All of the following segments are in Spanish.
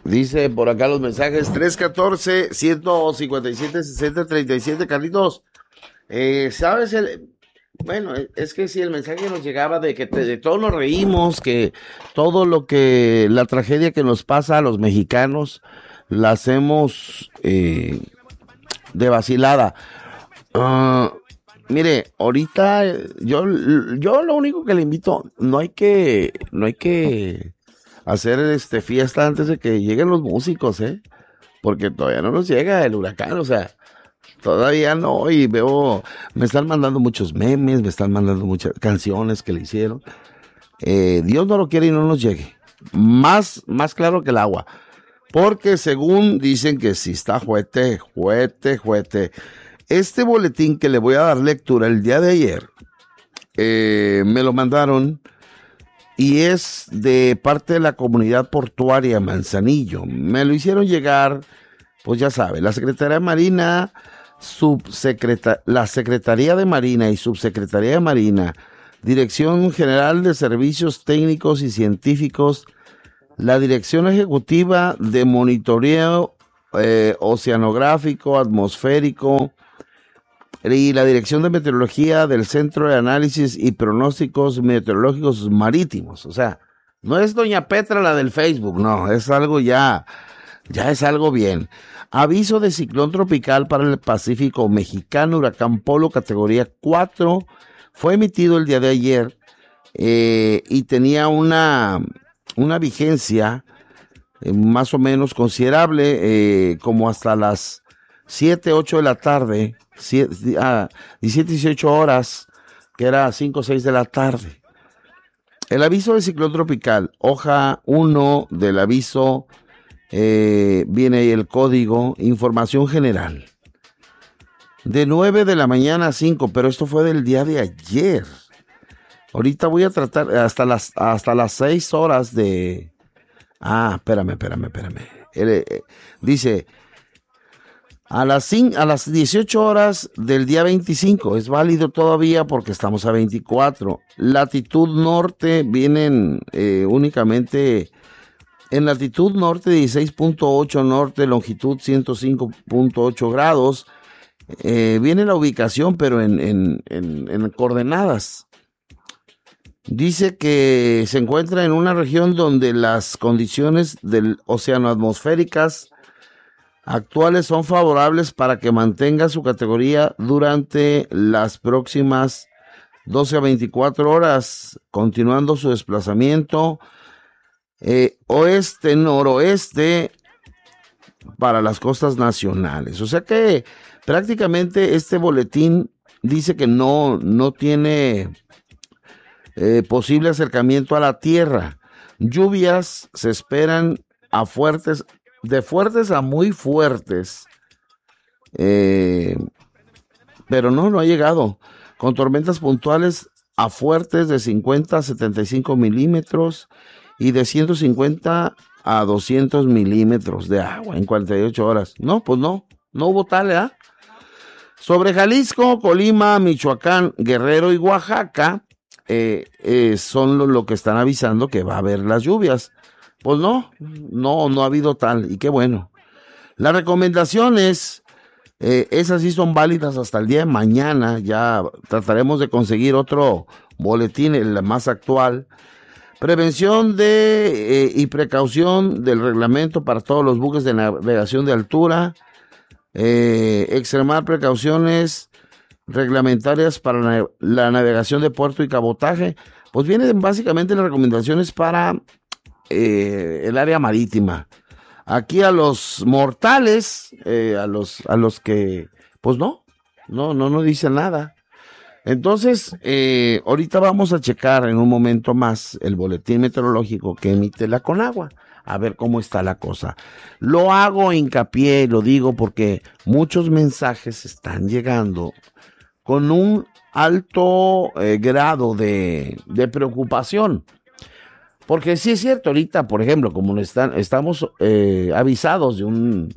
Dice por acá los mensajes 314-157-6037, Carlitos. ¿Sabes? Bueno, es que si el mensaje nos llegaba de que de todo nos reímos, que todo lo que, la tragedia que nos pasa a los mexicanos, la hacemos de vacilada. Ah, mire, ahorita yo lo único que le invito, no hay que hacer fiesta antes de que lleguen los músicos, porque todavía no nos llega el huracán, o sea, todavía no, y me están mandando muchos memes, me están mandando muchas canciones que le hicieron. Dios no lo quiere y no nos llegue. Más claro que el agua. Porque según dicen que si está juete. Este boletín que le voy a dar lectura el día de ayer, me lo mandaron y es de parte de la comunidad portuaria Manzanillo. Me lo hicieron llegar, pues ya sabe, la Secretaría de Marina, la Secretaría de Marina y Subsecretaría de Marina, Dirección General de Servicios Técnicos y Científicos, la Dirección Ejecutiva de Monitoreo Oceanográfico, Atmosférico y la Dirección de Meteorología del Centro de Análisis y Pronósticos Meteorológicos Marítimos. O sea, no es Doña Petra la del Facebook, no, es algo ya es algo bien. Aviso de ciclón tropical para el Pacífico Mexicano, huracán Polo, categoría 4, fue emitido el día de ayer y tenía una vigencia más o menos considerable, como hasta las 7, 8 de la tarde, 17, 18 horas, que era 5 o 6 de la tarde. El aviso de ciclón tropical, hoja 1 del aviso, viene ahí el código, información general. De 9 de la mañana a 5, pero esto fue del día de ayer. Ahorita voy a tratar hasta las 6 horas de... espérame. Dice, a las 18 horas del día 25, es válido todavía porque estamos a 24. Latitud norte, vienen únicamente en latitud norte 16.8 norte, longitud 105.8 grados. Viene la ubicación, pero en coordenadas. Dice que se encuentra en una región donde las condiciones del océano atmosféricas actuales son favorables para que mantenga su categoría durante las próximas 12 a 24 horas, continuando su desplazamiento oeste-noroeste para las costas nacionales. O sea que prácticamente este boletín dice que no tiene posible acercamiento a la tierra. Lluvias se esperan de fuertes a muy fuertes, pero no ha llegado, con tormentas puntuales a fuertes de 50 a 75 milímetros y de 150 a 200 milímetros de agua en 48 horas. No hubo tal, Sobre Jalisco, Colima, Michoacán, Guerrero y Oaxaca, son lo que están avisando que va a haber las lluvias. Pues no ha habido tal, y qué bueno. Las recomendaciones, esas sí son válidas hasta el día de mañana. Ya trataremos de conseguir otro boletín, el más actual. Prevención y precaución del reglamento para todos los buques de navegación de altura. Extremar precauciones reglamentarias para la navegación de puerto y cabotaje. Pues vienen básicamente las recomendaciones para el área marítima. Aquí a los mortales, a los que, pues no dice nada. Entonces, ahorita vamos a checar en un momento más el boletín meteorológico que emite la Conagua, a ver cómo está la cosa. Lo hago hincapié y lo digo porque muchos mensajes están llegando con un alto grado de preocupación. Porque sí es cierto, ahorita, por ejemplo, como estamos avisados de un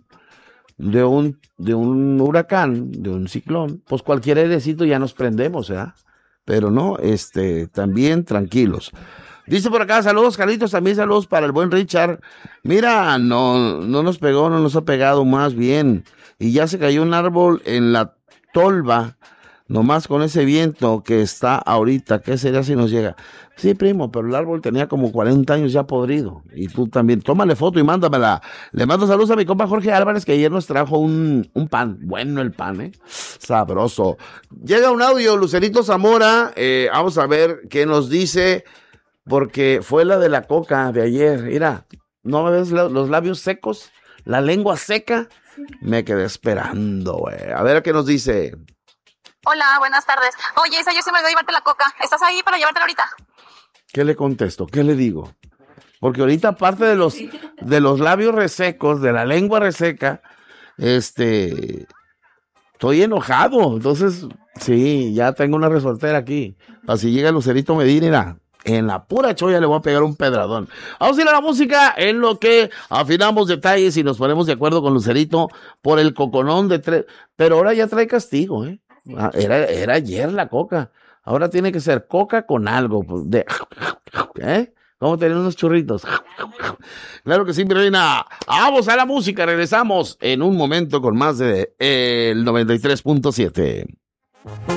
huracán, de un ciclón, pues cualquier airecito ya nos prendemos, ¿verdad? Pero no, también tranquilos. Dice por acá, saludos Carlitos, también saludos para el buen Richard. Mira, no nos pegó, no nos ha pegado más bien. Y ya se cayó un árbol en la tolva, nomás con ese viento que está ahorita. ¿Qué sería si nos llega? Sí, primo, pero el árbol tenía como 40 años ya podrido. Y tú también, tómale foto y mándamela. Le mando saludos a mi compa Jorge Álvarez, que ayer nos trajo un pan. Bueno el pan, sabroso. Llega un audio, Lucerito Zamora, vamos a ver qué nos dice. Porque fue la de la coca de ayer. Mira, ¿no me ves los labios secos? La lengua seca. Me quedé esperando, güey. A ver qué nos dice. Hola, buenas tardes. Oye, Isa, yo se me olvidó llevarte la coca. ¿Estás ahí para llevártela ahorita? ¿Qué le contesto? ¿Qué le digo? Porque ahorita, aparte de los labios resecos, de la lengua reseca, estoy enojado. Entonces, sí, ya tengo una resoltera aquí. Así llega Lucerito Medina, en la pura cholla le voy a pegar un pedradón. Vamos a ir a la música en lo que afinamos detalles y nos ponemos de acuerdo con Lucerito por el coconón de 3. Pero ahora ya trae castigo, Era ayer la coca. Ahora tiene que ser coca con algo. Vamos a tener unos churritos. Claro que sí, mi reina. Vamos a la música. Regresamos en un momento con más de el 93.7.